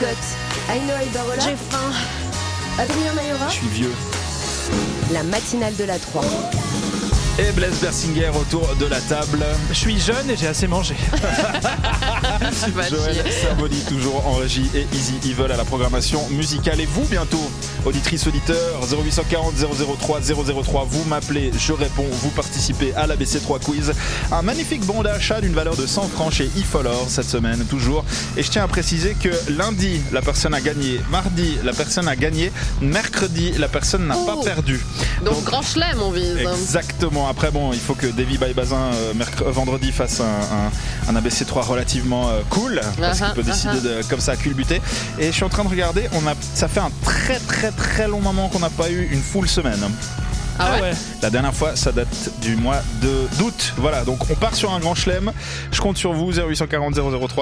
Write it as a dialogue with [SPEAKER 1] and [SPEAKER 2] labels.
[SPEAKER 1] Aino Aibarola.
[SPEAKER 2] J'ai faim.
[SPEAKER 1] Adrien Mayora.
[SPEAKER 3] Je suis vieux.
[SPEAKER 1] La matinale de la 3.
[SPEAKER 3] Et Blaise Bersinger autour de la table.
[SPEAKER 4] Je suis jeune et j'ai assez mangé.
[SPEAKER 3] Joël Serboni toujours en régie et Easy Evil à la programmation musicale. Et vous bientôt, auditrices, auditeurs, 0840 003 003, vous m'appelez, je réponds, vous participez à l'ABC3 Quiz. Un magnifique bon d'achat d'une valeur de 100 francs chez eFolor cette semaine toujours. Et je tiens à préciser que lundi, la personne a gagné, mardi, la personne a gagné, mercredi, la personne n'a pas perdu.
[SPEAKER 2] Donc grand chelem on vise.
[SPEAKER 3] Exactement. Après bon, il faut que Davy Baybazin vendredi fasse un ABC3 relativement cool parce qu'il peut décider de comme ça culbuter. Et je suis en train de regarder, ça fait un très très très long moment qu'on n'a pas eu une full semaine.
[SPEAKER 2] Ah ouais.
[SPEAKER 3] La dernière fois, ça date du mois d'août. Voilà, donc on part sur un grand chelem. Je compte sur vous, 0840 003